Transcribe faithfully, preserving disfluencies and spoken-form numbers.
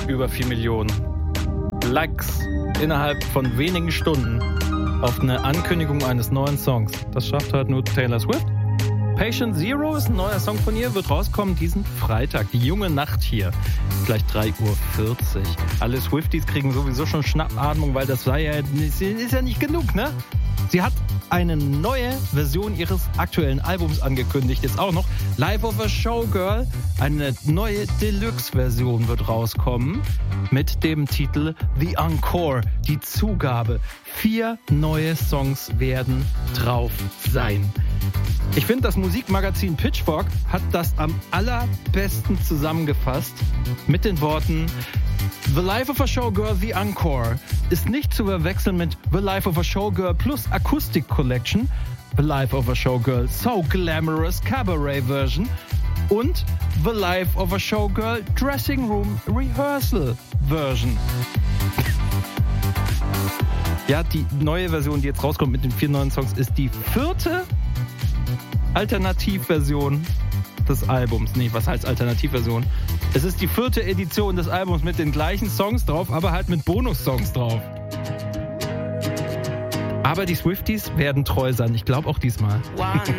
über vier Millionen Likes innerhalb von wenigen Stunden auf eine Ankündigung eines neuen Songs. Das schafft halt nur Taylor Swift. Patient Zero ist ein neuer Song von ihr, wird rauskommen diesen Freitag. Die junge Nacht hier, gleich drei Uhr vierzig. Alle Swifties kriegen sowieso schon Schnappatmung, weil das war ja, ist ja nicht genug, ne? Sie hat eine neue Version ihres aktuellen Albums angekündigt, jetzt auch noch. Life of a Showgirl, eine neue Deluxe-Version wird rauskommen mit dem Titel The Encore, die Zugabe. Vier neue Songs werden drauf sein. Ich finde, das Musikmagazin Pitchfork hat das am allerbesten zusammengefasst mit den Worten: The Life of a Showgirl, The Encore, ist nicht zu verwechseln mit The Life of a Showgirl plus Acoustic Collection, The Life of a Showgirl So Glamorous Cabaret Version und The Life of a Showgirl Dressing Room Rehearsal Version. Ja, die neue Version, die jetzt rauskommt mit den vier neuen Songs, ist die vierte Alternativversion des Albums. Nee, was heißt Alternativversion? Es ist die vierte Edition des Albums mit den gleichen Songs drauf, aber halt mit Bonus-Songs drauf. Aber die Swifties werden treu sein. Ich glaube auch diesmal.